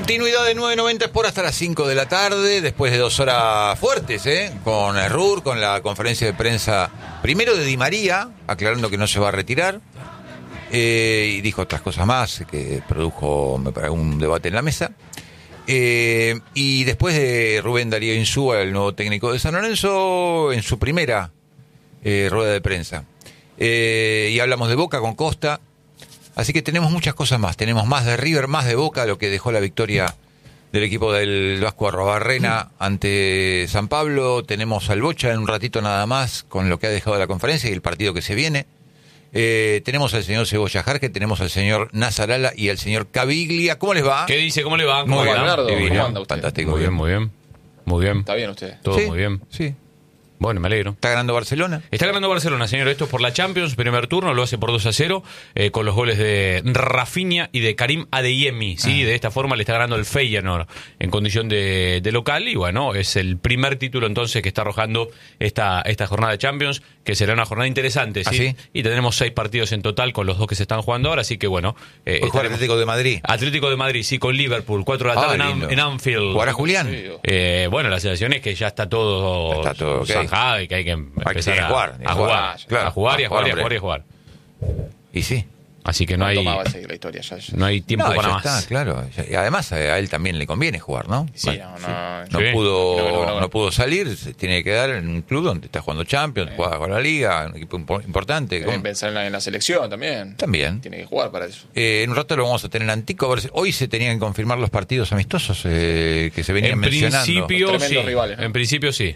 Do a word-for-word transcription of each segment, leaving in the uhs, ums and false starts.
Continuidad de nueve noventa por hasta las cinco de la tarde, después de dos horas fuertes, ¿eh? Con el R U R, con la conferencia de prensa, primero de Di María, aclarando que no se va a retirar, eh, y dijo otras cosas más, que produjo me parece, un debate en la mesa, eh, y después de Rubén Darío Insúa, el nuevo técnico de San Lorenzo, en su primera eh, rueda de prensa. Eh, y hablamos de Boca con Costa. Así que tenemos muchas cosas más. Tenemos más de River, más de Boca, lo que dejó la victoria del equipo del Vasco Arrobarrena ante San Pablo. Tenemos al Bocha en un ratito nada más con lo que ha dejado la conferencia y el partido que se viene. Eh, tenemos al señor Cebolla Jarque, tenemos al señor Nazarala y al señor Caviglia. ¿Cómo les va? ¿Qué dice? ¿Cómo le va? Muy bien, Leonardo, ¿cómo anda usted? Fantástico. Muy bien, muy bien. Muy bien. ¿Está bien usted? Todo ¿Sí? muy bien. Sí. Bueno, me alegro. ¿Está ganando Barcelona? Está ganando Barcelona, señor. Esto es por la Champions, primer turno, lo hace por dos a cero, eh, con los goles de Rafinha y de Karim Adeyemi. ¿Sí? Ah. De esta forma le está ganando el Feyenoord en condición de, de local. Y bueno, es el primer título entonces que está arrojando esta, esta jornada de Champions, que será una jornada interesante. ¿Sí? ¿Ah, sí? Y tendremos seis partidos en total con los dos que se están jugando ahora. Así que bueno. Eh, jugar Atlético de Madrid. Atlético de Madrid, sí, con Liverpool. cuatro de la tarde ah, en, en Anfield. ¿Jugará Julián? Eh, bueno, la sensación es que ya está todo, está todo okay. zanjado y que hay que empezar hay que a, jugar, a, jugar, claro, a jugar y a jugar y a hombre. jugar y a jugar. Y sí. Así que no hay va a seguir la historia, ya, ya. no hay tiempo no, para ya más. Está, claro. Y además a él también le conviene jugar, ¿no? Sí, bueno, no, no, no, sí. pudo, no, no, no, no. no pudo salir, se tiene que quedar en un club donde está jugando Champions, Sí. juega con la Liga, un equipo impo- importante. Deben con- pensar en la, en la selección también. También. Tiene que jugar para eso. Eh, en un rato lo vamos a tener en Antico. A ver si- hoy se tenían que confirmar los partidos amistosos eh, que se venían En mencionando. principio Los sí. tremendos rivales, ¿no? En principio sí.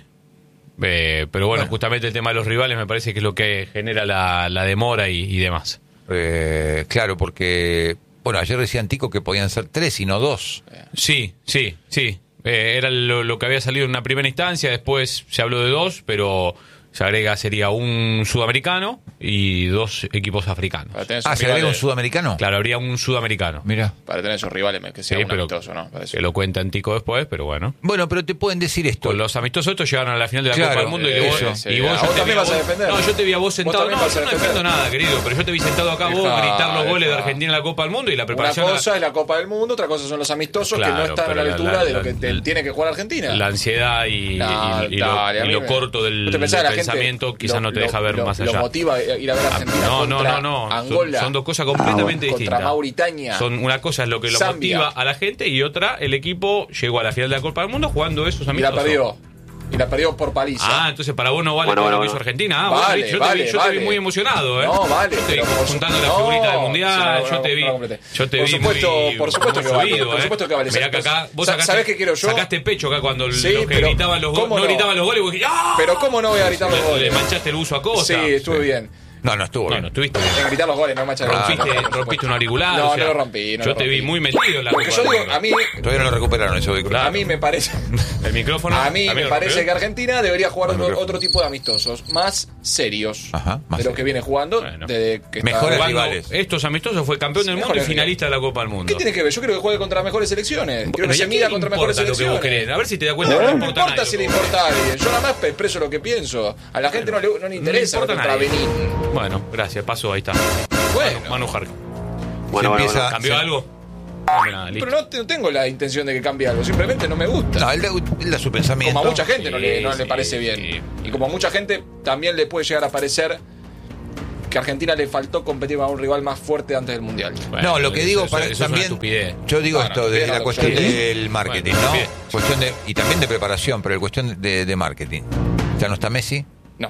Eh, pero bueno, Bueno. justamente el tema de los rivales me parece que es lo que genera la, la demora y, y demás. Eh, claro, porque, bueno, ayer decía Antico que podían ser tres y no dos. Sí, sí, sí. Eh, era lo, lo que había salido en una primera instancia, después se habló de dos, pero se agrega, sería un sudamericano y dos equipos africanos. Para tener esos Ah, ¿se agrega un rivales, sudamericano? Claro, habría un sudamericano. Mira. para tener esos rivales que sea Sí, un pero amistoso, ¿no? Para eso. que lo cuenta Antico después, pero bueno. Bueno, pero te pueden decir esto. Con los amistosos estos llegaron a la final de la Claro, Copa del Mundo y, eh, vos, eso. y vos, Ah, yo vos te vi también a vas a vos- defender. No, yo te vi a vos sentado. también No, vas a yo no defender. defiendo nada, querido, pero yo te vi sentado acá vos Deja, gritar los goles de deja. Argentina en la Copa del Mundo y la Una preparación. cosa es la Copa del Mundo, otra cosa son los amistosos Claro, que no están a pero la la- altura la- de lo la- que te- la- tiene que jugar Argentina. La ansiedad y, No, y- y dale, lo, a y mí lo me- corto del, ¿Vos te pensás del que la gente pensamiento quizás lo- no te lo- deja ver lo- más lo allá. motiva ir a ver a Argentina No, no, contra no, no. Son- Angola, Son, dos cosas completamente contra distintas. Mauritania. Son, una cosa es lo que lo Zambia. motiva a la gente y otra, el equipo llegó a la final de la Copa del Mundo jugando esos y la amistosos. perdió. Y la perdió por paliza. Ah, entonces para vos no vale Bueno, todo bueno, lo que hizo bueno. Argentina. Ah, Vale, bueno, yo, vale, te, vi, yo vale. te vi muy emocionado, ¿eh? No, vale, Yo te vi pero por juntando su- la no, figurita del mundial. sí, no, yo no, te vi. no, complete. Yo te Por vi supuesto, muy, por supuesto muy que vale, subido, por ¿eh? supuesto que vale. Mirá que acá vos Sa- sacaste, ¿sabés qué quiero yo? sacaste pecho acá cuando Sí, los que pero gritaban los goles. ¿cómo No no? gritaban los goles, vos dijiste, ¡ah! Pero ¿cómo no voy a gritar los Le, goles? le manchaste el buzo a Costa. Sí, estuve bien. No, no estuvo No, bien. no estuviste bien. En gritar los goles, no manchar Ah, Rompiste, no, no, rompiste un auricular. No, o sea, no lo rompí. No yo lo te vi rompí. muy metido en la Porque Copa yo del digo, Mundo. a mí, Todavía no lo recuperaron ese auricular. a mí me parece, El micrófono. a mí me también lo parece rompió. que Argentina debería jugar Los otro, micrófonos. otro tipo de amistosos, más serios Ajá, más de lo serios. que viene jugando. Bueno. Desde que Mejores está- Jugando rivales. Estos amistosos fue campeón Sí, del mundo y mejores finalista de la Copa del Mundo. ¿Qué tiene que ver? Yo creo que juegue contra mejores selecciones. Creo Bueno, que ¿y se a mida quién contra le mejores importa lo que vos selecciones. querés? A ver si te das cuenta No, que no no me importa importa nada si lo le que vos importa a alguien. Yo nada más expreso lo que pienso. A la gente no le, no le interesa importa contra nadie. Benín. querés. Bueno, gracias, pasó, ahí está. Bueno. Manu, Manu Jarque. Bueno, bueno, empieza- bueno. ¿Cambió sí. algo? No, nada, listo. Pero no, te- no tengo la intención de que cambie algo. Simplemente no me gusta. No, él da, él da su pensamiento. Como a mucha gente no, le, Sí, no le sí, parece bien. sí. Y como a mucha gente también le puede llegar a parecer que a Argentina le faltó competir a un rival más fuerte antes del Mundial. Bueno, No, lo que eso- digo eso- para eso es una también. estupidez. Yo digo Bueno, esto desde estupidez la no, cuestión sí. del marketing, Bueno, ¿no? estupidez. Cuestión de, y también de preparación, pero la cuestión de, de marketing. Ya no está Messi. No.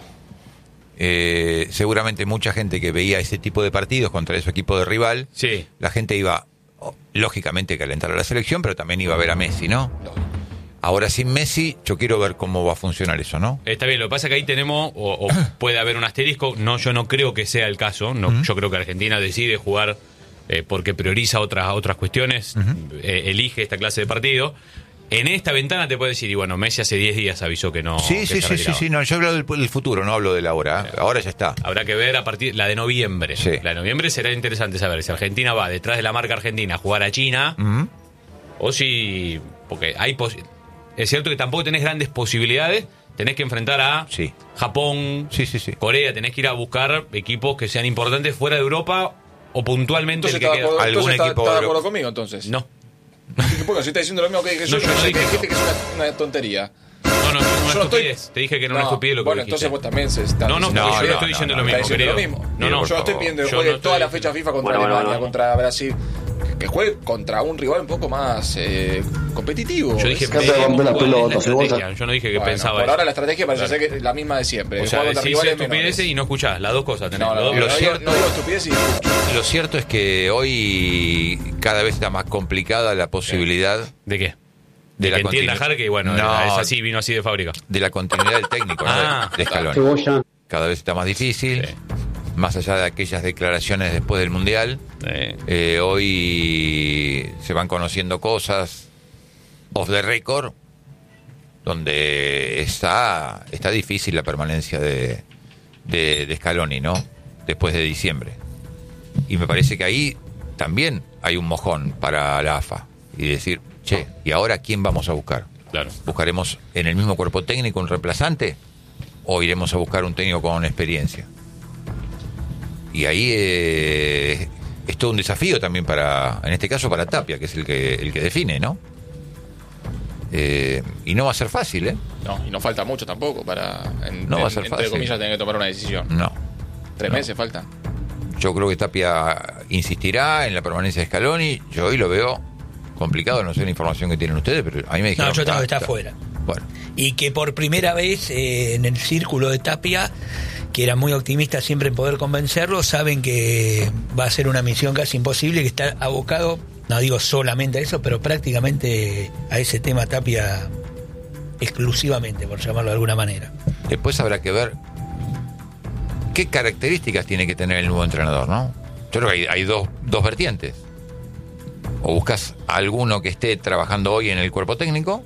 Eh, seguramente mucha gente que veía ese tipo de partidos contra ese equipo de rival, Sí. la gente iba, oh, lógicamente, a calentar a la selección, pero también iba a ver a Messi, ¿no? Ahora sin Messi, yo quiero ver cómo va a funcionar eso, ¿no? Está bien, lo que pasa es que ahí tenemos, o, o puede haber un asterisco, no, yo no creo que sea el caso, no, Ujú. yo creo que Argentina decide jugar eh, porque prioriza otras, otras cuestiones, eh, elige esta clase de partido. En esta ventana te puede decir, y bueno, Messi hace diez días avisó que no. sí, que sí, se sí, sí, retiraba. sí, no, yo hablo del, del futuro, no hablo de la hora. ¿eh? Ahora ya está. Habrá que ver a partir la de noviembre. Sí. La de noviembre será interesante saber si Argentina va detrás de la marca Argentina a jugar a China Ujú. o si. Porque hay pos- es cierto que tampoco tenés grandes posibilidades. Tenés que enfrentar a Sí. Japón, Sí, sí, sí. Corea. Tenés que ir a buscar equipos que sean importantes fuera de Europa o puntualmente Entonces el que está de queda. acuerdo, ¿Algún entonces está- equipo está de de- acuerdo conmigo, entonces. No. Bueno, si está diciendo lo mismo que dije yo, No, yo yo no sé que dije dijiste que eso. es una, una tontería. No, no, es una Yo no estoy- estupidez. Te dije que era una No, estupidez lo que bueno, dijiste. entonces vos también se está No, no, diciendo- porque No, yo no no, estoy diciendo no, lo está mismo, diciendo querido. lo mismo. No, no, yo no estoy pidiendo que yo juegue no estoy toda la diciendo- fecha FIFA contra Bueno, bueno, Alemania, bueno. contra Brasil. Que juegue contra un rival un poco más eh, competitivo. Yo dije Es- que Dejate de romper las ¿cuál es pelotas, la vos- estrategia? Yo no dije que Bueno, pensaba por eso. ahora la estrategia parece Claro. ser que es la misma de siempre. O que sea, juega contra decís rivales estupideces menores. y no escuchás. Las dos cosas tenés. No, las no, dos no, Lo cosas. digo, cierto- no digo estupidez y escucho. Lo cierto es que hoy cada vez está más complicada la posibilidad ¿De qué? de la que entienda continu- Jar que, bueno, No. es así, vino así de fábrica. de la continuidad del técnico, ¿no? Ah. de Scaloni. Cebolla. Cada vez está más difícil, Sí. más allá de aquellas declaraciones después del Mundial. Eh, Eh, hoy se van conociendo cosas off the record, donde está, está difícil la permanencia de, de, de Scaloni, ¿no? Después de diciembre. Y me parece que ahí también hay un mojón para la A F A. Y decir, che, ¿y ahora quién vamos a buscar? claro. ¿Buscaremos en el mismo cuerpo técnico un reemplazante? ¿O iremos a buscar un técnico con experiencia? Y ahí eh, es todo un desafío también para, en este caso para Tapia, que es el que, el que define, ¿no? Eh, y no va a ser fácil, ¿eh? No, y no falta mucho tampoco para, en, No va a en- ser entre fácil. comillas, tener que tomar una decisión. No. Tres No. meses faltan. Yo creo que Tapia insistirá en la permanencia de Scaloni. Yo hoy lo veo complicado, no sé la información que tienen ustedes, pero a mí me dijeron No, yo tengo que estar fuera. Bueno, Y que por primera vez eh, en el círculo de Tapia, que era muy optimista siempre en poder convencerlo, saben que va a ser una misión casi imposible, que está abocado, no digo solamente a eso, pero prácticamente a ese tema Tapia exclusivamente, por llamarlo de alguna manera. después habrá que ver qué características tiene que tener el nuevo entrenador, ¿no? Yo creo que hay, hay dos, dos vertientes. O buscas a alguno que esté trabajando hoy en el cuerpo técnico,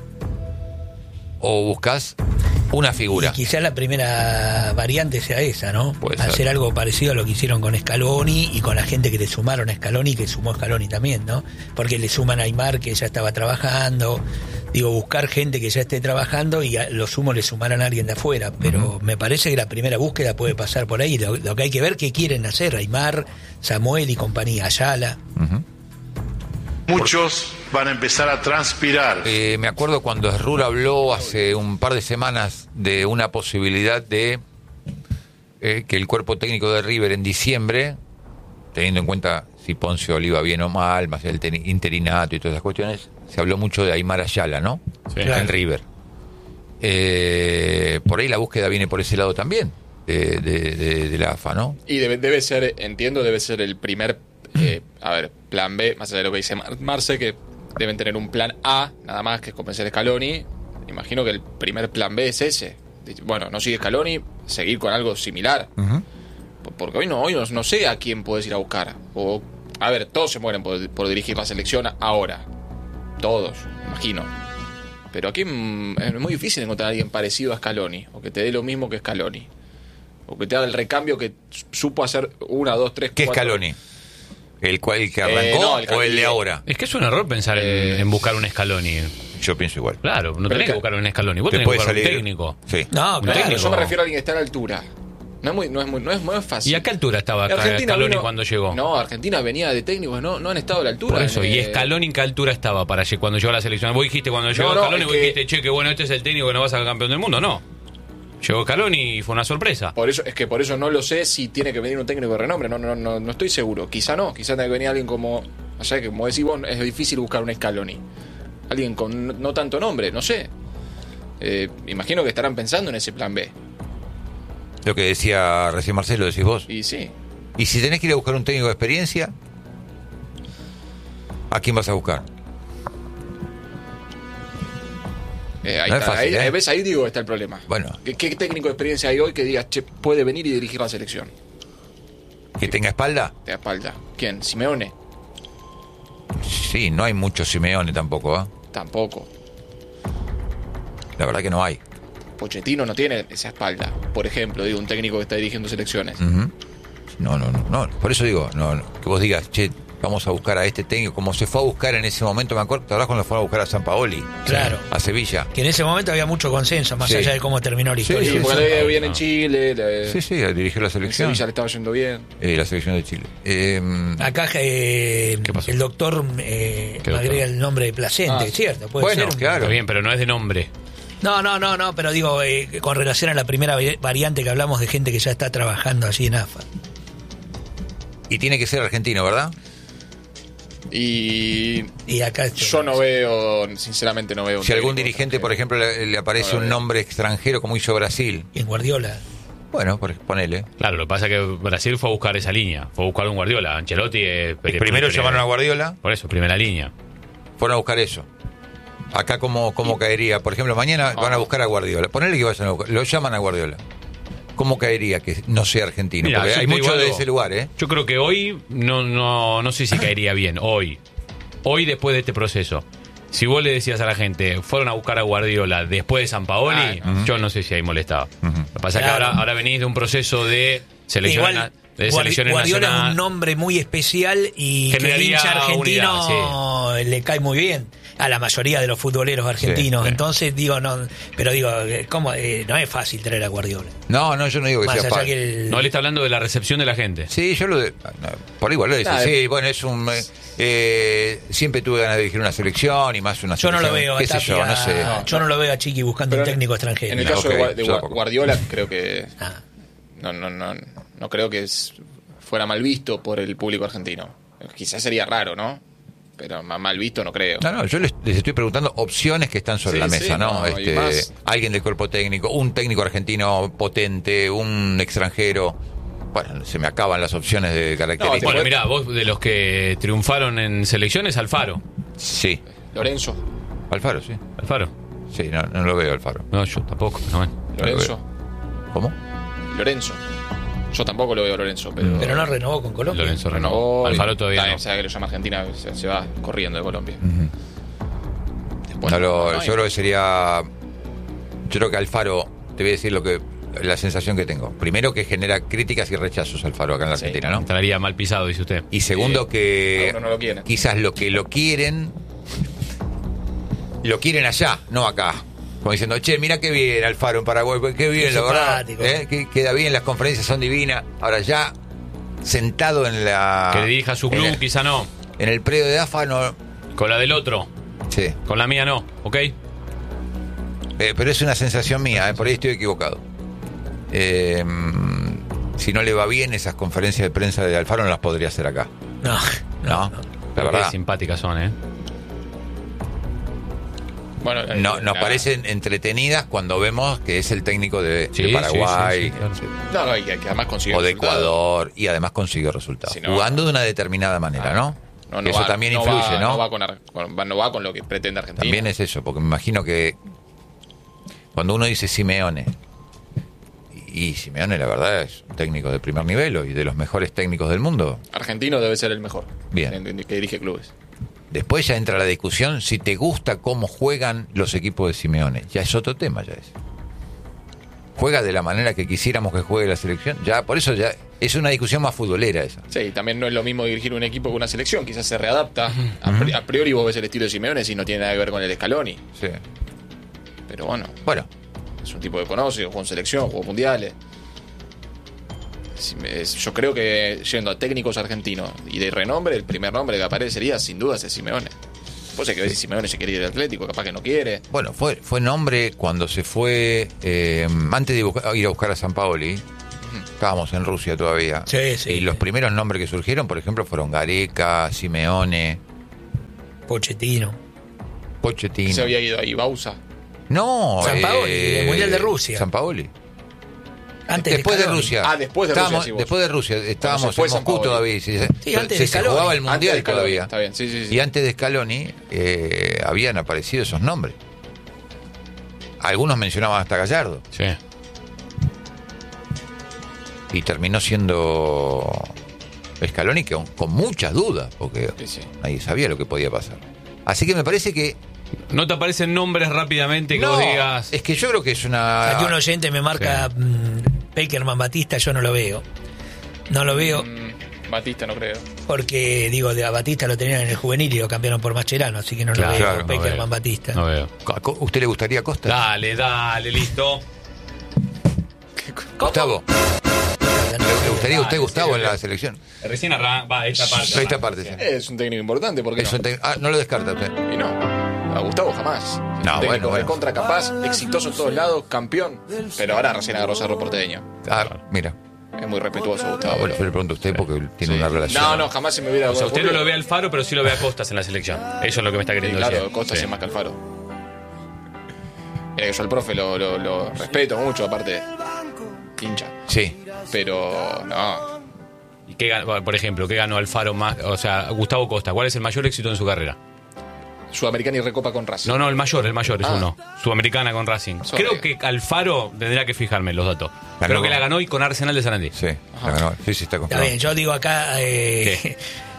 o buscas una figura. Y quizás la primera variante sea esa, ¿no? Puede ser. Hacer algo parecido a lo que hicieron con Scaloni y con la gente que le sumaron a Scaloni, que sumó Scaloni también, ¿no? Porque le suman a Aymar, que ya estaba trabajando. Digo, buscar gente que ya esté trabajando y a lo sumo le sumaran a alguien de afuera. Pero me parece que la primera búsqueda puede pasar por ahí. Lo, lo que hay que ver qué quieren hacer Aymar, Samuel y compañía, Ayala. Ujú. Muchos van a empezar a transpirar. Eh, me acuerdo cuando Esrur habló hace un par de semanas de una posibilidad de eh, que el cuerpo técnico de River en diciembre, teniendo en cuenta si Poncio Oliva bien o mal, más el ten- interinato y todas esas cuestiones, se habló mucho de Aymar Ayala, ¿no? Sí. En Claro. River. Eh, por ahí la búsqueda viene por ese lado también, de, de- de- de la A F A, ¿no? Y debe, debe ser, entiendo, debe ser el primer, eh, a ver, plan B, más allá de lo que dice Mar- Marce, que deben tener un plan A, nada más, que es convencer a Scaloni. Imagino que el primer plan B es ese. Bueno, no sigue Scaloni, seguir con algo similar. Porque hoy no, hoy no, no sé a quién puedes ir a buscar. O, a ver, todos se mueren por, por dirigir la selección ahora. Todos, imagino. Pero aquí mm, es muy difícil encontrar a alguien parecido a Scaloni, o que te dé lo mismo que Scaloni. O que te haga el recambio que supo hacer una, dos, tres, ¿Qué cuatro. Scaloni? ¿El cual el que Eh, arrancó no, el o el de que- ahora? Es que es un error pensar en, Eh, en buscar un Scaloni. Yo pienso igual. Claro, no Pero tenés es que que- buscar un Scaloni. Vos Te tenés que puede buscar un salir- técnico. Sí. No, Un claro. Pero yo me técnico. refiero a alguien que está a la altura. No es muy, no es muy, no es, no es fácil. ¿Y a qué altura estaba Argentina Scaloni vino- cuando llegó? No, Argentina venía de técnicos, no, no han estado a la altura. Por eso, en, ¿y eh, Scaloni en qué altura estaba para lle- cuando llegó a la selección? Vos dijiste cuando llegó no, Scaloni, es vos que- dijiste, che, que bueno, este es el técnico que no va a ser campeón del mundo. No. Llegó Scaloni y fue una sorpresa. Por eso, es que por eso no lo sé si tiene que venir un técnico de renombre. No, no, no, no estoy seguro. Quizá no, quizá tenga que venir alguien como. O sea, que como decís vos, es difícil buscar un Scaloni. Alguien con no, no tanto nombre, no sé. Eh, imagino que estarán pensando en ese plan B. Lo que decía recién Marcelo, decís vos. Y sí. Y si tenés que ir a buscar un técnico de experiencia, ¿a quién vas a buscar? Eh, ahí No es está, fácil, ahí, ¿eh? ¿ves? Ahí digo está el problema. Bueno. ¿Qué, qué técnico de experiencia hay hoy que digas, che, puede venir y dirigir la selección? ¿Que tenga espalda? De espalda. ¿Quién? ¿Simeone? Sí, no hay mucho Simeone tampoco, ¿ah? Tampoco. La verdad que no hay. Pochettino no tiene esa espalda. Por ejemplo, digo, un técnico que está dirigiendo selecciones. Ujú. No, no, no, no. Por eso digo, no, no, que vos digas, che, vamos a buscar a este técnico, como se fue a buscar en ese momento, me acuerdo, ¿te acordás cuando fue a buscar a Sampaoli? Claro. A Sevilla. Que en ese momento había mucho consenso, más Sí. allá de cómo terminó la Sí, historia. Sí, porque le iba bien no. en Chile, le- Sí, sí, dirigió la en selección. Sevilla le estaba yendo bien. Eh, la selección de Chile. Eh, Acá eh, ¿Qué pasó? el doctor eh, ¿Qué me doctor? agrega el nombre de Placente, Ah, ¿cierto? Puede bueno, ser un- claro. Está bien, pero no es de nombre. No, no, no, no, pero digo, eh, con relación a la primera vari- variante que hablamos de gente que ya está trabajando allí en A F A. y tiene que ser argentino, ¿verdad? Y Y acá yo no veo, sinceramente no veo. un Si algún técnico dirigente, por extranjero. ejemplo, le, le aparece No lo un veo. nombre extranjero como hizo Brasil, Y en Guardiola. bueno, por, ponele. Claro, lo que pasa es que Brasil fue a buscar esa línea. Fue a buscar un Guardiola. Ancelotti es... Primero llamaron a Guardiola, Por eso, primera línea. fueron a buscar eso. Acá cómo, cómo caería, por ejemplo, mañana van a buscar a Guardiola. Ponele que vayan a buscar, lo llaman a Guardiola. ¿Cómo caería que no sea argentino? Mira, Porque yo hay te mucho digo de algo. ese lugar, ¿eh? Yo creo que hoy no, no, no sé si caería bien. Hoy. Hoy después de este proceso. Si vos le decías a la gente, fueron a buscar a Guardiola después de Sampaoli, Ah, yo no sé si ahí molestaba. Ujú. Lo que pasa es que Claro. ahora, ahora venís de un proceso de selección, Igual, de Guardi- selecciones Guardiola es nacionales. un nombre muy especial y que el Generaría hincha argentino le cae muy bien a la mayoría de los futboleros argentinos. Sí, sí. Entonces, digo, no, pero digo, ¿cómo? Eh, no es fácil traer a Guardiola. No, no, yo no digo que Más sea allá fácil. que el- No, él está hablando de la recepción de la gente. Sí, yo lo de, no, por igual lo dice. Nada, Sí, bueno, es un eh, eh, siempre tuve ganas de dirigir una selección y más una yo no selección. lo veo a qué sé yo, Tapia, no sé. yo no lo veo a Chiqui buscando Pero un en- técnico extranjero. En el No, caso de ok, Gua- de, yo Gua- tampoco. Guardiola, creo que Ah. no, no, no, no creo que es- fuera mal visto por el público argentino. Quizás sería raro, ¿no? Pero ma- mal visto no creo. No, no, yo les, les estoy preguntando opciones que están sobre Sí, la sí, mesa, ¿no? no, y este, más- alguien del cuerpo técnico, un técnico argentino potente, un extranjero. Bueno, se me acaban las opciones de características. No, Bueno, Después- mirá, vos de los que triunfaron en selecciones, Alfaro. Sí, Lorenzo, Alfaro, sí. Alfaro. Sí, no, no lo veo Alfaro. No, yo tampoco. No, bueno. Lorenzo, ¿Cómo? Lorenzo. Yo tampoco lo veo a Lorenzo, pero, Pero no renovó con Colombia. Lorenzo renovó. renovó. Alfaro y- todavía está bien, no. o sea, que lo llama Argentina, se, se va corriendo de Colombia. Ujú. Después, No lo- no hay. yo creo que sería. Yo creo que Alfaro, te voy a decir lo que la sensación que tengo. Primero, que genera críticas y rechazos Alfaro acá en la Sí. Argentina, ¿no? Entraría mal pisado, dice usted. Y segundo, Sí. que Algunos no lo quieren. quizás lo que lo quieren, lo quieren allá, no acá. Como diciendo, che, mira qué bien Alfaro en Paraguay, qué bien, Qué la verdad. simpático. ¿eh? Que- Queda bien, las conferencias son divinas. Ahora ya, sentado en la. Que le dirija a su en club, el- quizá no. En el predio de A F A, no. Con la del otro. Sí. Con la mía no, ¿ok? Eh, pero es una sensación mía, eh, por ahí estoy equivocado. Eh, si no le va bien, esas conferencias de prensa de Alfaro no las podría hacer acá. No, No, no, no. la Pero qué verdad. simpáticas son, ¿eh? Bueno, eh, No, nos la- parecen entretenidas cuando vemos que es el técnico de, Sí, de sí, Paraguay sí, sí, claro. No, no, y que, que además consigue o de resultados. Ecuador y además consiguió resultados. Si no- jugando de una determinada manera, ¿no? No, no Eso va- también no influye, va- ¿no? No va, con, ar- con- va- no va con lo que pretende Argentina. También es eso, porque me imagino que cuando uno dice Simeone, y, y Simeone la verdad es un técnico de primer nivel y de los mejores técnicos del mundo, Argentino debe ser el mejor. Bien. en- en- que dirige clubes. después ya entra la discusión si te gusta cómo juegan los equipos de Simeone. Ya es otro tema, ya es. Juega de la manera que quisiéramos que juegue la selección. Ya, por eso ya es una discusión más futbolera esa. Sí, también no es lo mismo dirigir un equipo que una selección. Quizás se readapta. A, pri- a priori vos ves el estilo de Simeone y no tiene nada que ver con el Scaloni. Sí. Pero bueno, Bueno, es un tipo que conoce, jugó en selección, jugó mundiales. Si me- es- Yo creo que yendo a técnicos argentinos y de renombre, el primer nombre que aparecería sin duda es Simeone. Pues hay que ver si Simeone se quiere ir al Atlético, capaz que no quiere. bueno, fue fue nombre cuando se fue eh, antes de buscar- ir a buscar a San Paoli. Estábamos en Rusia todavía. Sí, sí. Y los primeros nombres que surgieron, por ejemplo, fueron Gareca, Simeone, Pochettino. Pochettino. Se había ido ahí Bausa. No, Sampaoli, eh, el Mundial de Rusia. San Paoli. Antes Después de Scaloni. Rusia. Ah, después de Rusia, Estábamos- sí, vos. Después de Rusia. Estábamos se fue en Moscú Sampaoli. todavía. Sí, se- Sí, antes se, de se Scaloni. jugaba el Antes Mundial de Scaloni, todavía. está bien, sí, sí, sí. Y antes de Scaloni eh, habían aparecido esos nombres. Algunos mencionaban hasta Gallardo. Sí. Y terminó siendo Scaloni con, con muchas dudas, porque Sí, sí. nadie sabía lo que podía pasar. Así que me parece que... ¿No te aparecen nombres rápidamente que No, vos digas? es que yo creo que es una... Aquí un oyente me marca mm, Peckerman Batista, yo no lo veo. No lo veo. Mm, Batista no creo. Porque, digo, de a Batista lo tenían en el juvenil y lo cambiaron por Mascherano, así que no Claro, lo veo claro, no Peckerman veo. Batista. No veo. Co- ¿Usted le gustaría Costa? Dale, dale, listo. Gustavo. ¿Le, le gustaría a usted, Dale, Gustavo, sí, en la sí. selección? Recién arranca, va, esta parte. Esta parte, sí. Es un técnico importante, ¿por qué Es no? un te- ah, no lo descarta usted. Y no, a Gustavo jamás. Es un No, técnico bueno, bueno. recontra capaz, exitoso en todos lados, campeón. Pero ahora recién agarró Cerro Porteño. Ah, mira. Es muy respetuoso Ah, Gustavo. bueno, yo le pregunto a usted porque tiene Sí. una relación. No, no, jamás se me hubiera O sea, usted no ocurrido. lo ve a Alfaro, pero sí lo ve a Costas en la selección. Eso es lo que me está Sí, queriendo claro, decir. Costa Sí. es más que Alfaro. Mira que yo al profe lo, lo, lo respeto mucho, aparte, hincha. Sí. Pero no. ¿Y qué ganó, por ejemplo, qué ganó Alfaro más? O sea, Gustavo Costa, ¿cuál es el mayor éxito en su carrera? Sudamericana y Recopa con Racing. No, no, el mayor, el mayor es Ah. uno. Sudamericana con Racing. Sorry. Creo que Alfaro, tendría que fijarme en los datos. Ganó Creo que con- la ganó y con Arsenal de Sarandí. Sí. La ganó. Sí, sí, está Está comprobado. bien, yo digo acá, eh,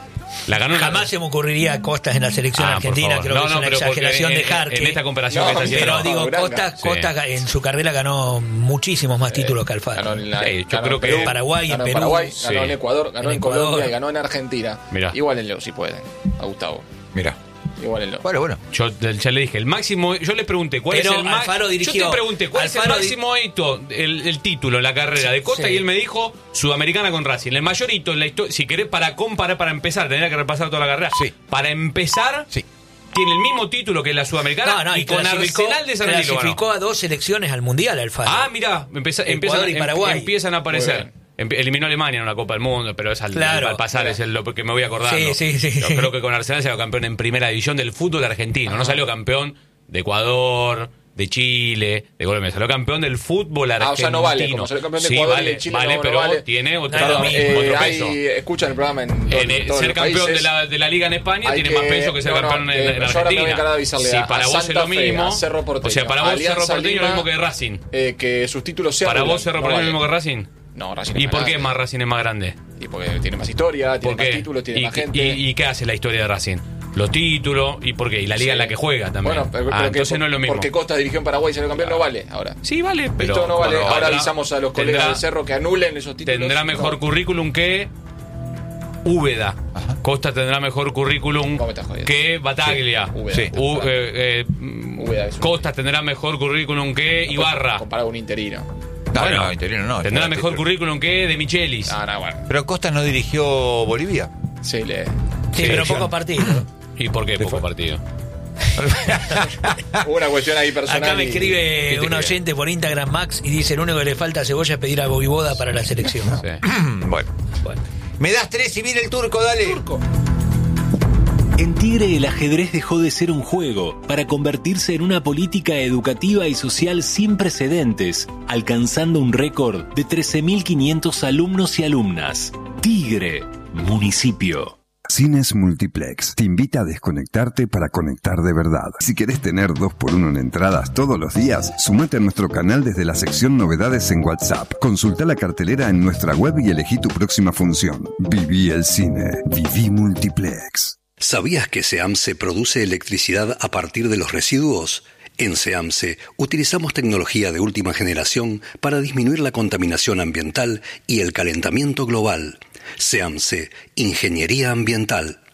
La ganó en la- jamás se me ocurriría Costas en la selección Ah, por argentina, favor. creo No, que es no, una pero porque exageración en- de Jarque. En esta comparación No, que está pero haciendo. Pero digo, Uranga. Costa, Sí. Costa ga- en su carrera ganó muchísimos más títulos que Alfaro. Ganó en, la, Sí, yo ganó creo en que Perú, en Paraguay, ganó en en Perú. Paraguay, Sí. ganó en Ecuador, ganó En en, Colombia Ecuador. y ganó en Argentina. Mirá. Igualenlo si pueden, a Gustavo. Mira. Igualenlo. Bueno, bueno. Yo ya le dije, el máximo. Yo le pregunté, ¿cuál Pero es el máximo? Alfaro dirigió- Yo te pregunté, ¿cuál es Alfaro el di- máximo hito, el, el título, la carrera de Costa? Sí. Y él me dijo, Sudamericana con Racing. El mayor hito en la historia. Si querés, para comparar, para empezar, tendría que repasar toda la carrera. Sí. Para empezar, Sí. tiene el mismo título que la Sudamericana No, no, y, y con clasificó, Arsenal de Sarandí lo ganó. clasificó a dos selecciones al Mundial, Alfaro. Ah, mira, empieza, Ecuador empiezan, y em- Paraguay. empiezan a aparecer. Muy bien. Empe- Eliminó a Alemania en una Copa del Mundo, pero es al, Claro, al pasar, mira. es el- lo que me voy acordando. Sí, sí, sí. Yo creo que con Arsenal salió campeón en primera división del fútbol argentino. No salió campeón de Ecuador, de Chile, de Colombia. Salió campeón del fútbol argentino. Ah, o sea, no vale, como salió campeón de Sí, Ecuador y vale, de Chile, vale, no, no pero vale. tiene otro, No es lo otro mismo. Eh, peso. hay- escuchan el programa en, En, todo- eh, todos ser los campeón países. de la, de la Liga en España Hay tiene más que- peso que ser no, no, campeón en, eh, en yo ahora me voy a Argentina. encargar de avisarle Si a- para a vos es Santa lo Fe, mismo. a Cerro O Porteño, sea, para vos Alianza Cerro Porteño es lo Lima, mismo que Racing. Eh, que sus títulos sean. Para vos Cerro no Porteño es vale. lo mismo que Racing. No, Racing ¿Y es por más qué grande. más Racing es más grande? Y porque tiene más historia, tiene ¿Por más qué? títulos, tiene ¿Y, más qué- gente. y- y qué hace la historia de Racing? Los títulos, ¿y por qué? Y la liga Sí. en la que juega también. Bueno, pero, ah, pero que- entonces no es lo mismo. Porque Costa dirigió en Paraguay y salió campeón, no vale ahora. Sí, vale, pero... Esto no vale. bueno, Ahora tendrá- avisamos a los colegas tendrá- del Cerro que anulen esos títulos. Tendrá mejor No. currículum que Úbeda. Costa tendrá mejor currículum ¿Cómo me estás jodiendo? que Bataglia. Úbeda. Sí. U- eh, eh, mm, Úbeda es un- Costa tendrá mejor currículum que Ibarra. Comparado con un interino. No, Bueno, no, interino no. Tendrá está- mejor currículum que De Michelis. Ah, no, bueno. Pero Costa no dirigió Bolivia. Sí, le. Sí, Sí, pero yo- poco partido. ¿Y por qué poco partido? Hubo una cuestión ahí personal. Acá me y- escribe ¿Qué te un escribe? oyente por Instagram, Max, y dice: lo único que le falta a Cebolla es pedir a Voivoda para la selección. Sí. Bueno. Bueno. Me das tres y viene el turco, dale. En Tigre el ajedrez dejó de ser un juego para convertirse en una política educativa y social sin precedentes, alcanzando un récord de trece mil quinientos alumnos y alumnas. Tigre, municipio. Cines Multiplex te invita a desconectarte para conectar de verdad. Si querés tener dos por uno en entradas todos los días, sumate a nuestro canal desde la sección Novedades en WhatsApp. Consulta la cartelera en nuestra web y elegí tu próxima función. Viví el cine. Viví Multiplex. ¿Sabías que SEAMSE produce electricidad a partir de los residuos? En SEAMSE utilizamos tecnología de última generación para disminuir la contaminación ambiental y el calentamiento global. SEAMSE, Ingeniería Ambiental.